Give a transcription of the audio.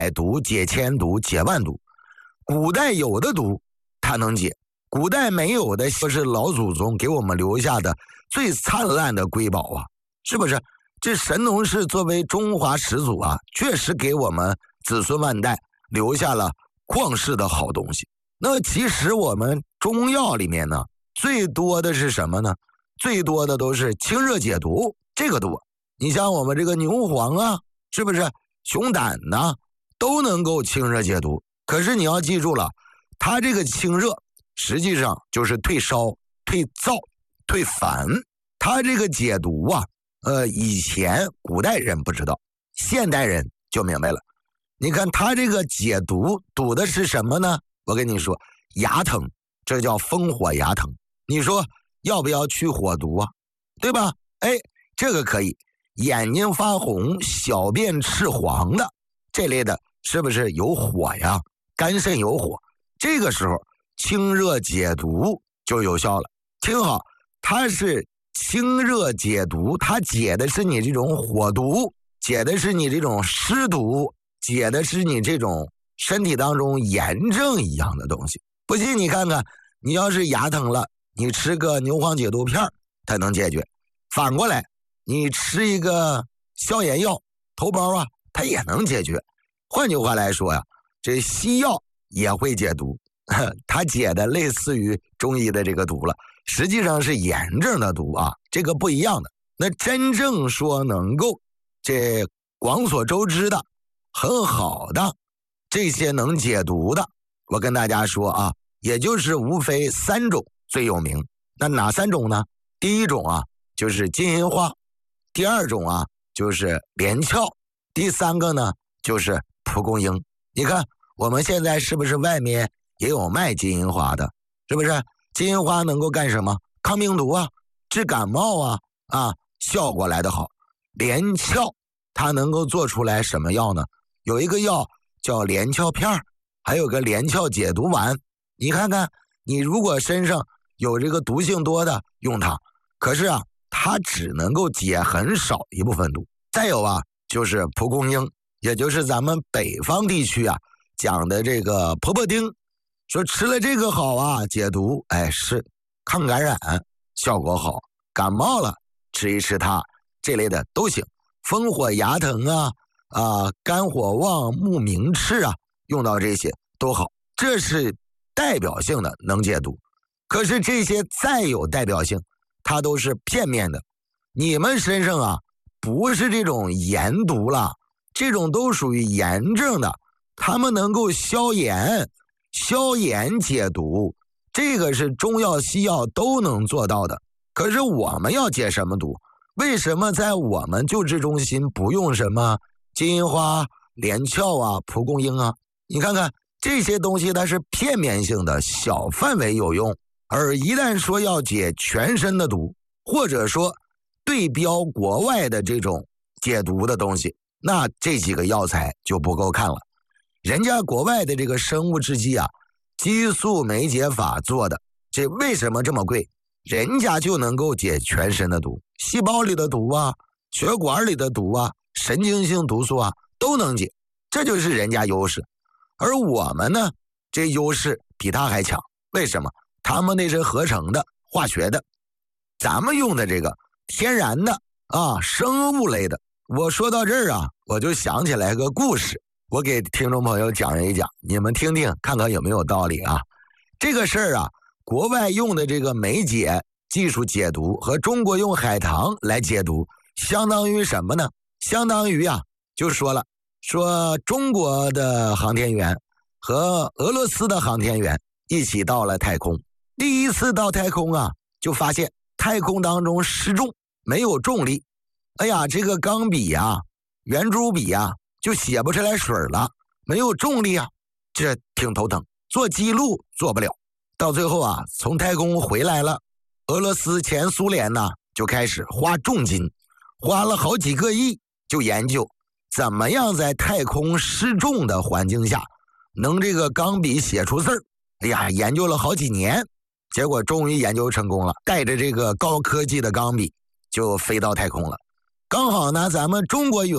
毒、解千毒、解万毒。古代有的毒它能解，古代没有的是老祖宗给我们留下的最灿烂的瑰宝啊，是不是？这神农氏作为中华始祖啊，确实给我们子孙万代留下了旷世的好东西。那其实我们中药里面呢，最多的是什么呢？最多的都是清热解毒，这个多。你像我们这个牛黄啊，是不是熊胆呢，都能够清热解毒。可是你要记住了，它这个清热实际上就是退烧、退燥、退烦。它这个解毒啊，以前古代人不知道，现代人就明白了。你看它这个解毒，毒的是什么呢？我跟你说，牙疼，这叫烽火牙疼。你说要不要去火毒啊？对吧？哎，这个可以。眼睛发红、小便赤黄的这类的，是不是有火呀？肝肾有火，这个时候清热解毒就有效了。听好，它是清热解毒，它解的是你这种火毒，解的是你这种湿毒，解的是你这种身体当中炎症一样的东西。不信你看看，你要是牙疼了，你吃个牛黄解毒片它能解决。反过来你吃一个消炎药头孢啊，它也能解决。换句话来说呀，这西药也会解毒，它解的类似于中医的这个毒了，实际上是炎症的毒啊，这个不一样的。那真正说能够这广所周知的很好的这些能解毒的，我跟大家说啊，也就是无非3种最有名。那哪3种呢？第一种啊就是金银花，第2种啊就是连翘，第3个呢就是蒲公英。你看我们现在是不是外面也有卖金银花的？是不是？金银花能够干什么？抗病毒啊，治感冒啊，效果来得好。连翘它能够做出来什么药呢？有一个药叫连翘片，还有个连翘解毒丸。你看看，你如果身上有这个毒性多的用它，可是啊它只能够解很少一部分毒。再有啊就是蒲公英，也就是咱们北方地区啊讲的这个婆婆丁，说吃了这个好啊解毒，哎，是抗感染效果好，感冒了吃一吃它这类的都行。烽火牙疼肝火旺、目明赤啊，用到这些都好，这是代表性的能解毒。可是这些再有代表性，它都是片面的。你们身上啊不是这种炎毒了，这种都属于炎症的，他们能够消炎解毒，这个是中药西药都能做到的。可是我们要解什么毒？为什么在我们救治中心不用什么金银花、连翘啊、蒲公英啊？你看看这些东西它是片面性的，小范围有用，而一旦说要解全身的毒，或者说对标国外的这种解毒的东西，那这几个药材就不够看了。人家国外的这个生物制剂啊，激素酶解法做的，这为什么这么贵？人家就能够解全身的毒，细胞里的毒啊，血管里的毒啊，神经性毒素啊都能解，这就是人家优势。而我们呢，这优势比他还强。为什么？他们那是合成的、化学的，咱们用的这个天然的啊，生物类的。我说到这儿啊，我就想起来个故事，我给听众朋友讲一讲，你们听听看看有没有道理啊。这个事儿啊，国外用的这个酶解技术解毒和中国用海棠来解毒相当于什么呢？相当于啊，就说中国的航天员和俄罗斯的航天员一起到了太空。第一次到太空啊，就发现太空当中失重，没有重力。哎呀，这个钢笔啊、圆珠笔啊就写不出来水了，没有重力啊，这挺头疼，做记录做不了。到最后啊，从太空回来了，俄罗斯前苏联呢就开始花重金，花了好几个亿，就研究怎么样在太空失重的环境下能这个钢笔写出字儿。哎呀，研究了好几年，结果终于研究成功了，带着这个高科技的钢笔就飞到太空了。刚好呢，咱们中国与